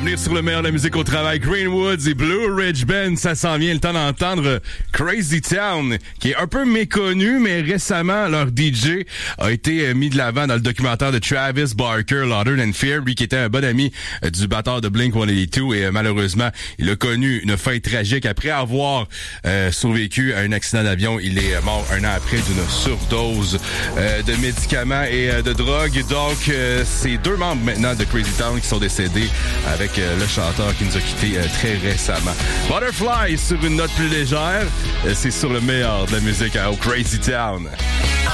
venir sur le meilleur de la musique au travail. Greenwoods et Blue Ridge Band, ça s'en vient. Le temps d'entendre Crazy Town, qui est un peu méconnu, mais récemment, leur DJ a été mis de l'avant dans le documentaire de Travis Barker, Louder Than Fear, lui qui était un bon ami du batteur de Blink-182 et malheureusement, il a connu une fin tragique après avoir survécu à un accident d'avion. Il est mort un an après d'une surdose de médicaments et de drogue. Donc, c'est deux membres maintenant de Crazy Town qui sont décédés avec le chanteur qui nous a quittés très récemment. Butterfly sur une note plus légère, c'est sur le meilleur de la musique au Crazy Town.